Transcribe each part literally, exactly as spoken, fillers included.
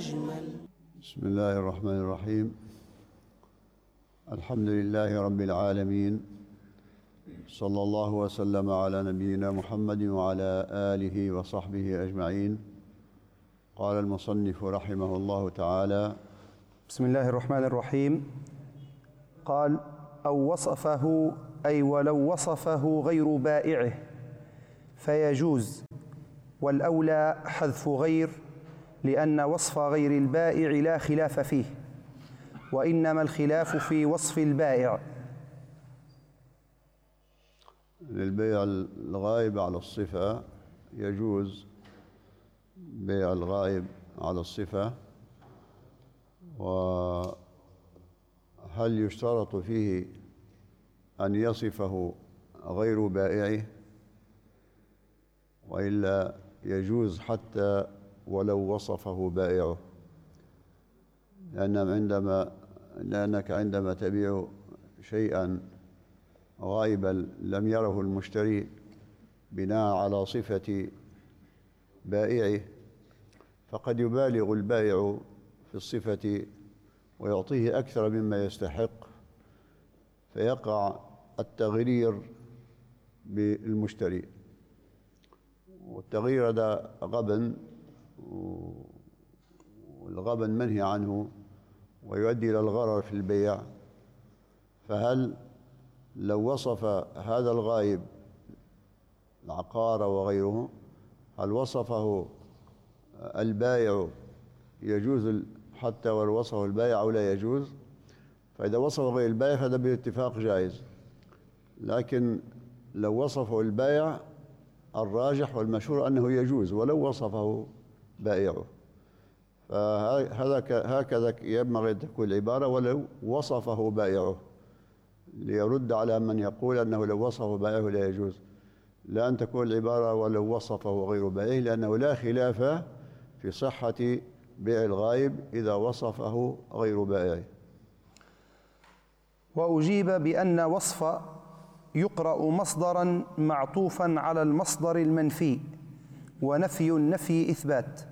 أجمل. بسم الله الرحمن الرحيم. الحمد لله رب العالمين، صلى الله وسلم على نبينا محمد وعلى آله وصحبه أجمعين. قال المصنف رحمه الله تعالى: بسم الله الرحمن الرحيم. قال: أو وصفه، أي ولو وصفه غير بائعه فيجوز، والأولى حذف غير، لأن وصف غير البائع لا خلاف فيه، وإنما الخلاف في وصف البائع. للبيع الغائب على الصفة يجوز بيع الغائب على الصفة. وهل يشترط فيه أن يصفه غير بائعه، وإلا يجوز حتى ولو وصفه بائعه؟ لأن عندما لأنك عندما تبيع شيئا غائبا لم يره المشتري بناء على صفة بائعه، فقد يبالغ البائع في الصفة ويعطيه أكثر مما يستحق، فيقع التغرير بالمشتري، والتغيير هذا غبن، والغبن منهي عنه ويؤدي إلى الغرر في البيع. فهل لو وصف هذا الغائب العقار وغيره، هل وصفه البائع يجوز حتى ولو وصفه البائع أو لا يجوز؟ فإذا وصفه غير البائع فهذا بالاتفاق جائز، لكن لو وصفه البائع الراجح والمشهور أنه يجوز ولو وصفه بائعه. فهذا هكذا ينبغي أن تكون العبارة: ولو وصفه بائعه، ليرد على من يقول أنه لو وصفه بائعه لا يجوز. لا أن تكون العبارة ولو وصفه غير بائعه، لأنه لا خلاف في صحة بيع الغائب إذا وصفه غير بائعه. وأجيب بأن وصف يقرأ مصدرا معطوفا على المصدر المنفي، ونفي النفي إثبات،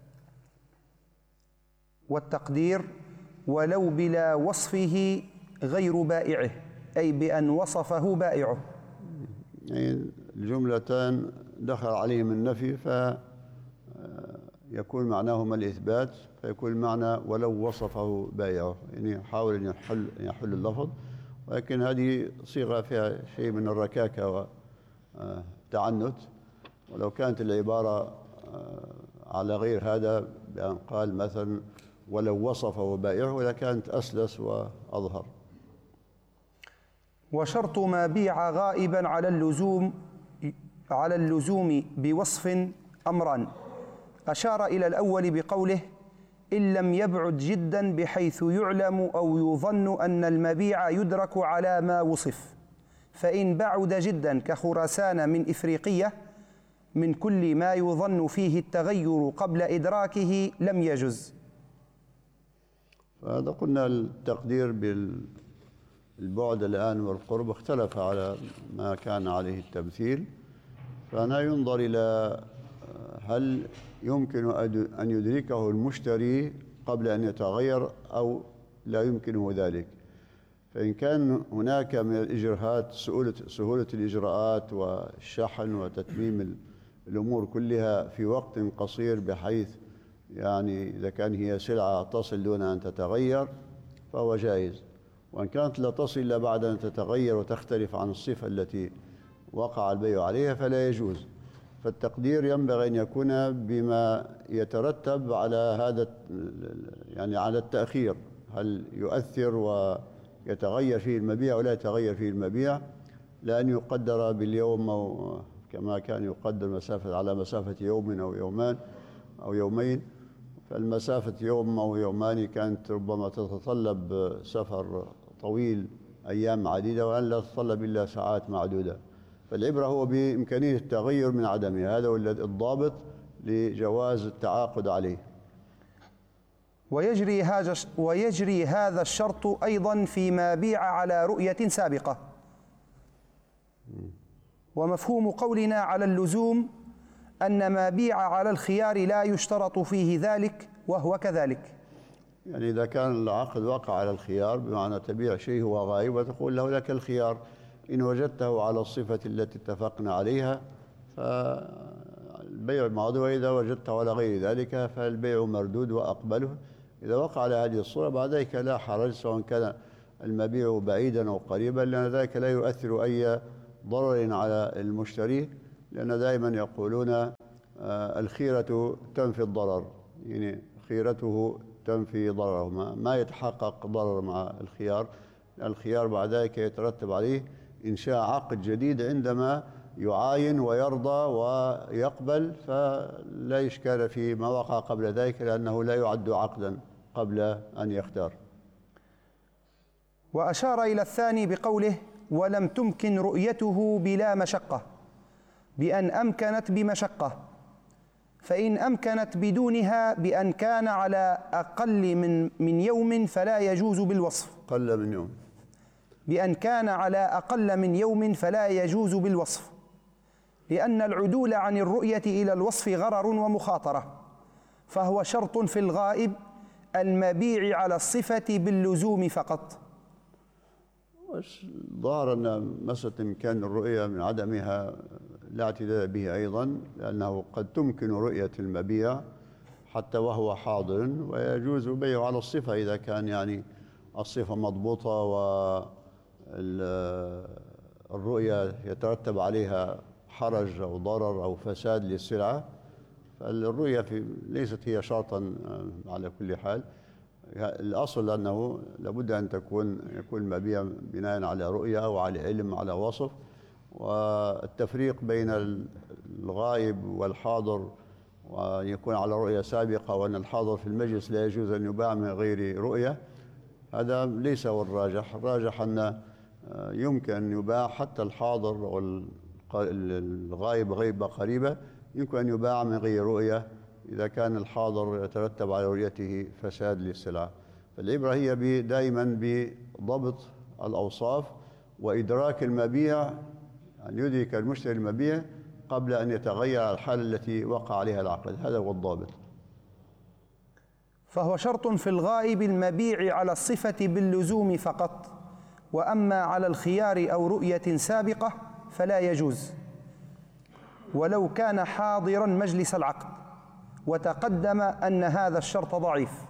والتقدير ولو بلا وصفه غير بائعه، أي بأن وصفه بائعه. يعني الجملتان دخل عليهم النفي فيكون معناهما الإثبات، فيكون المعنى ولو وصفه بائعه، يعني يحاول أن يحل, يحل اللفظ، ولكن هذه صيغة فيها شيء من الركاكة والتعنت. ولو كانت العبارة على غير هذا بأن قال مثلا ولو وصفه بائعه لكانت أسلس وأظهر. وشرط ما بيع غائبا على اللزوم على اللزوم بوصف أمران. أشار إلى الأول بقوله: إن لم يبعد جدا بحيث يعلم أو يظن أن المبيع يدرك على ما وصف، فإن بعد جدا كخراسان من إفريقية من كل ما يظن فيه التغير قبل إدراكه لم يجز. فهذا قلنا التقدير بالبعد الآن والقرب اختلف على ما كان عليه التمثيل، فأنا ينظر إلى هل يمكن أن يدركه المشتري قبل أن يتغير أو لا يمكنه ذلك. فإن كان هناك من الإجراءات سهولة, سهولة الإجراءات والشحن وتتميم الأمور كلها في وقت قصير، بحيث يعني إذا كان هي سلعة تصل دون أن تتغير فهو جائز، وإن كانت لا تصل إلا بعد أن تتغير وتختلف عن الصفة التي وقع البيع عليها فلا يجوز. فالتقدير ينبغي أن يكون بما يترتب على هذا، يعني على التأخير، هل يؤثر ويتغير فيه المبيع ولا يتغير فيه المبيع، لأن يقدر باليوم أو كما كان يقدر مسافة على مسافة يوم أو يومان أو يومين. فالمسافة يوم أو يومان كانت ربما تتطلب سفر طويل أيام عديدة، وأن لا تتطلب إلا ساعات معدودة. فالعبرة هو بإمكانية التغير من عدمه، هذا هو الضابط لجواز التعاقد عليه. ويجري هذا ويجري هذا الشرط أيضا فيما بيع على رؤية سابقة. ومفهوم قولنا على اللزوم أن ما بيع على الخيار لا يشترط فيه ذلك، وهو كذلك. يعني إذا كان العقد وقع على الخيار، بمعنى تبيع شيء هو غايب وتقول له لك الخيار، إن وجدته على الصفة التي اتفقنا عليها فالبيع ماضي، وإذا وجدته على غير ذلك فالبيع مردود وأقبله. إذا وقع على هذه الصورة بعد ذلك لا حرج، سواء كان المبيع بعيدا أو قريبا، لأن ذلك لا يؤثر أي ضرر على المشتري، لأن دائما يقولون الخيرة تنفي الضرر، يعني خيرته تنفي ضرره، ما يتحقق ضرر مع الخيار. الخيار بعد ذلك يترتب عليه إنشاء عقد جديد عندما يعاين ويرضى ويقبل، فلا إشكال في ما وقع قبل ذلك، لأنه لا يعد عقدا قبل أن يختار. وأشار إلى الثاني بقوله: ولم تمكن رؤيته بلا مشقة، بأن أمكنت بمشقة، فإن أمكنت بدونها بأن كان على أقل من من يوم فلا يجوز بالوصف. قل من يوم بأن كان على أقل من يوم فلا يجوز بالوصف، لأن العدول عن الرؤية إلى الوصف غرر ومخاطرة، فهو شرط في الغائب المبيع على الصفة باللزوم فقط. ظهر أن مسألة إمكان الرؤية من عدمها لا اعتداد به أيضا، لأنه قد تمكن رؤية المبيع حتى وهو حاضر، ويجوز بيعه على الصفة إذا كان يعني الصفة مضبوطة والرؤية يترتب عليها حرج أو ضرر أو فساد للسلعة، فالرؤية في ليست هي شرطا على كل حال. الأصل أنه لابد أن تكون يكون المبيع بناء على رؤية وعلى علم على وصف. والتفريق بين الغائب والحاضر، وأن يكون على رؤية سابقة، وأن الحاضر في المجلس لا يجوز أن يباع من غير رؤية، هذا ليس هو الراجح. الراجح أن يمكن أن يباع حتى الحاضر والغائب غيبة قريبة، يمكن أن يباع من غير رؤية إذا كان الحاضر يترتب على رؤيته فساد للسلعة. فالعبرة هي دائما بضبط الأوصاف وإدراك المبيع، أن يدرك المشتري المبيع قبل أن يتغير الحالة التي وقع عليها العقد، هذا هو الضابط. فهو شرط في الغائب المبيع على الصفة باللزوم فقط، وأما على الخيار أو رؤية سابقة فلا يجوز، ولو كان حاضرا مجلس العقد، وتقدم أن هذا الشرط ضعيف.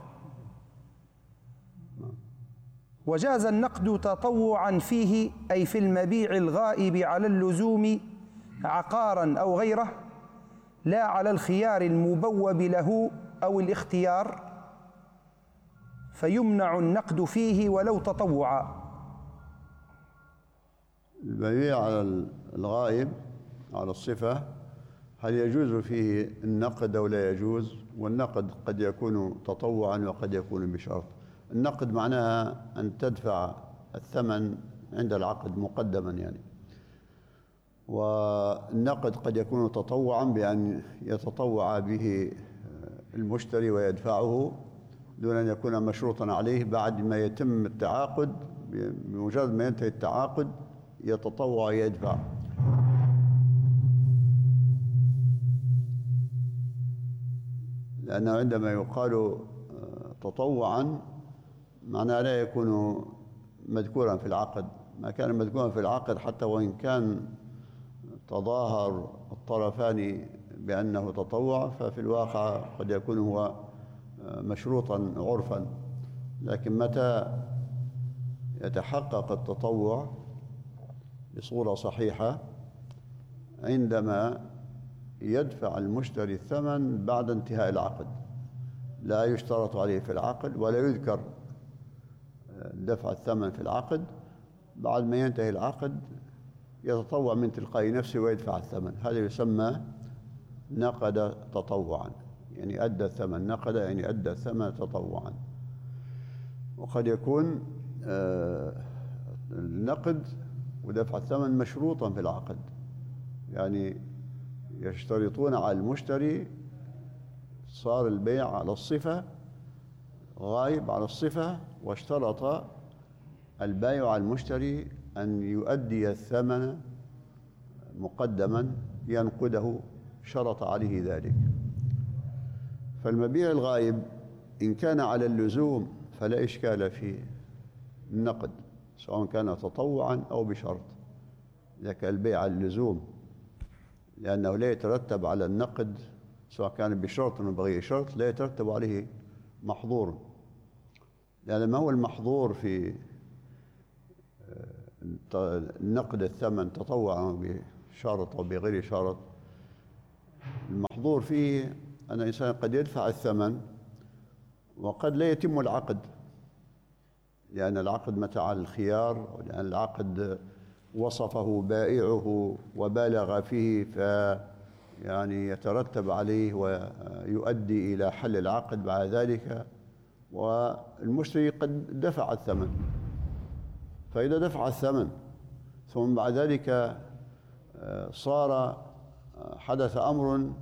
وجاز النقد تطوعا فيه، أي في المبيع الغائب على اللزوم عقارا أو غيره، لا على الخيار المبوب له أو الاختيار، فيمنع النقد فيه ولو تطوعا. المبيع على الغائب على الصفة هل يجوز فيه النقد أو لا يجوز؟ والنقد قد يكون تطوعا وقد يكون بشرط. النقد معناها أن تدفع الثمن عند العقد مقدما يعني، والنقد قد يكون تطوعا بأن يتطوع به المشتري ويدفعه دون أن يكون مشروطا عليه. بعد ما يتم التعاقد، بمجرد ما ينتهي التعاقد يتطوع يدفع. لأنه عندما يقال تطوعا معناه لا يكون مذكورا في العقد. ما كان مذكورا في العقد حتى وإن كان تظاهر الطرفان بأنه تطوع، ففي الواقع قد يكون هو مشروطا عرفا. لكن متى يتحقق التطوع بصورة صحيحة؟ عندما يدفع المشتري الثمن بعد انتهاء العقد، لا يشترط عليه في العقد ولا يذكر دفع الثمن في العقد. بعد ما ينتهي العقد يتطوع من تلقاء نفسه ويدفع الثمن، هذا يسمى نقد تطوعا، يعني أدى الثمن. نقد يعني أدى الثمن تطوعا. وقد يكون النقد ودفع الثمن مشروطا في العقد، يعني يشترطون على المشتري، صار البيع على الصفة، غايب على الصفة، واشترط البائع على المشتري أن يؤدي الثمن مقدما ينقده، شرط عليه ذلك. فالمبيع الغايب إن كان على اللزوم فلا إشكال في النقد، سواء كان تطوعا أو بشرط. إذا كان البيع على اللزوم، لأنه لا يترتب على النقد سواء كان بشرط أو بغير شرط، لا يترتب عليه محظور. لأن ما هو المحظور في نقد الثمن تطوعا بشرط أو بغير شرط؟ المحظور فيه أن الإنسان قد يدفع الثمن وقد لا يتم العقد، لأن العقد متاع الخيار، ولأن العقد وصفه بائعه وبالغ فيه، ف يعني يترتب عليه ويؤدي إلى حل العقد بعد ذلك، والمشتري قد دفع الثمن. فإذا دفع الثمن ثم بعد ذلك صار حدث أمر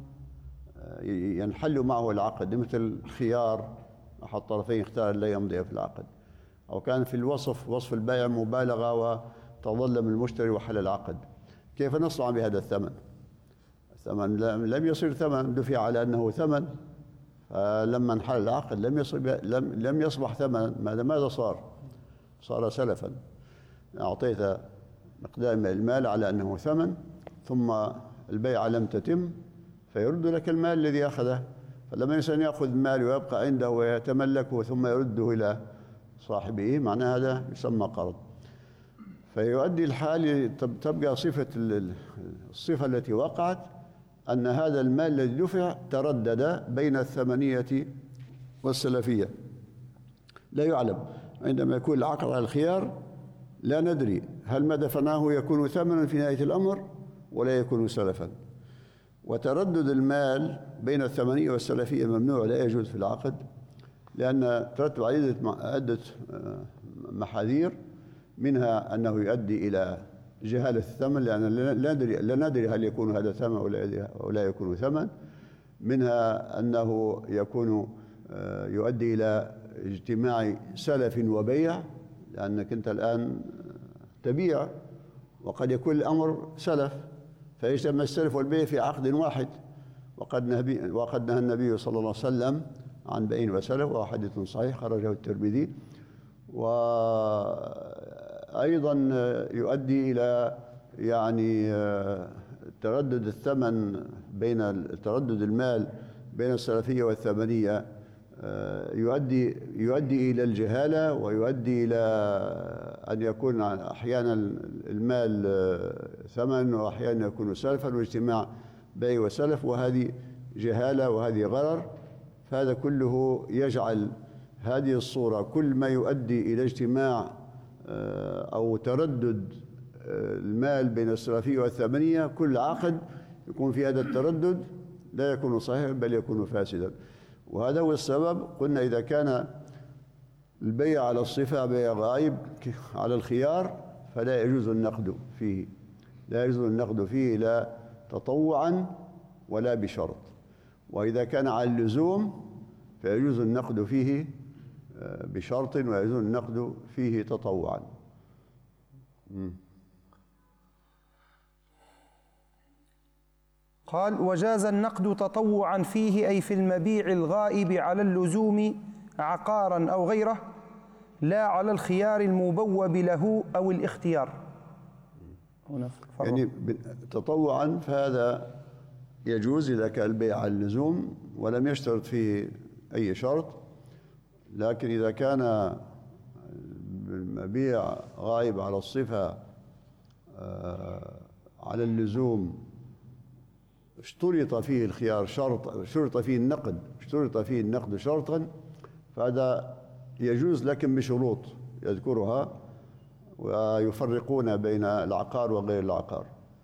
ينحل معه العقد، مثل خيار أحد الطرفين اختار لا يمضي في العقد، أو كان في الوصف وصف البائع مبالغة وتظلم المشتري وحل العقد، كيف نصنع بهذا الثمن؟ الثمن لم يصير ثمن، دفع على أنه ثمن، فلما انحل العقد لم يصبح لم لم يصبح ثمنا. ماذا ماذا صار؟ صار سلفا. أعطيت مقدار من المال على أنه ثمن، ثم البيعة لم تتم، فيرد لك المال الذي أخذه. فلما الإنسان يأخذ المال ويبقى عنده ويتملكه ثم يرده إلى صاحبه، معنى هذا يسمى قرض. فيؤدي الحال تبقى صفة الصفة التي وقعت أن هذا المال الذي دفع تردد بين الثمنية والسلفية، لا يعلم. عندما يكون العقد على الخيار لا ندري هل ما دفعناه يكون ثمنا في نهاية الأمر ولا يكون سلفا. وتردد المال بين الثمنية والسلفية ممنوع، لا يجوز في العقد، لأن ترتب عليه عدة محاذير، منها أنه يؤدي إلى جهالة الثمن، لأن لا ندري لا ندري هل يكون هذا ثمن أو لا يكون ثمن. منها أنه يكون يؤدي إلى اجتماع سلف وبيع، لأنك أنت الآن تبيع وقد يكون الأمر سلف، فيجتمع السلف والبيع في عقد واحد. وقد نهى وقد نهى النبي صلى الله عليه وسلم عن بيع وسلف، وهو حديث صحيح خرجه الترمذي. وأيضا يؤدي إلى يعني تردد الثمن بين تردد المال بين السلفية والثمنية، يؤدي يؤدي إلى الجهالة، ويؤدي إلى أن يكون أحيانا المال ثمن وأحيانا يكون سلفا، واجتماع بيع وسلف، وهذه جهالة وهذه غرر. فهذا كله يجعل هذه الصورة كل ما يؤدي إلى اجتماع أو تردد المال بين السلفية والثمنية، كل عقد يكون في هذا التردد لا يكون صحيحا بل يكون فاسدا. وهذا هو السبب. قلنا إذا كان البيع على الصفة بيع غائب على الخيار فلا يجوز النقد فيه، لا يجوز النقد فيه لا تطوعا ولا بشرط. وإذا كان على اللزوم فيجوز النقد فيه بشرط، ويجوز النقد فيه تطوعا. قال: وجاز النقد تطوعا فيه، أي في المبيع الغائب على اللزوم عقارا أو غيره، لا على الخيار المبوب له أو الاختيار. هنا يعني تطوعا فهذا يجوز إذا كان البيع على اللزوم ولم يشترط فيه أي شرط. لكن إذا كان المبيع غائب على الصفة على اللزوم، اشترط فيه الخيار شرط، شرط فيه النقد اشترط فيه النقد شرطا، فهذا يجوز لكن بشروط يذكرها، ويفرقون بين العقار وغير العقار.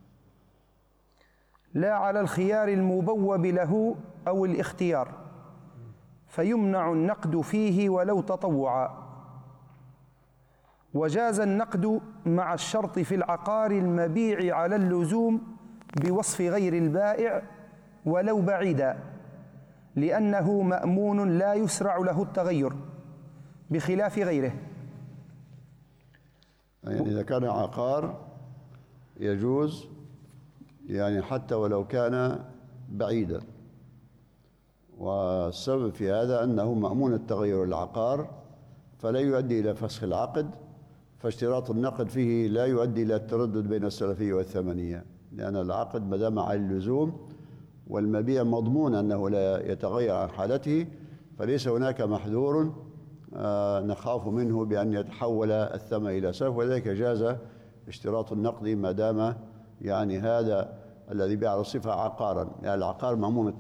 لا على الخيار المبوب له أو الاختيار، فيمنع النقد فيه ولو تطوعا. وجاز النقد مع الشرط في العقار المبيع على اللزوم بوصف غير البائع ولو بعيدا، لأنه مأمون لا يسرع له التغير بخلاف غيره. يعني إذا كان عقار يجوز، يعني حتى ولو كان بعيدا، والسبب في هذا أنه مأمون التغير العقار فلا يؤدي إلى فسخ العقد، فاشتراط النقد فيه لا يؤدي إلى التردد بين السلفية والثمنية، لأن العقد ما دام على اللزوم والمبيع مضمون أنه لا يتغير عن حالته، فليس هناك محذور نخاف منه بأن يتحول الثمن إلى سلف، وذلك جاز اشتراط النقد ما دام يعني هذا الذي بيع الصفة عقارا، يعني العقار مأمون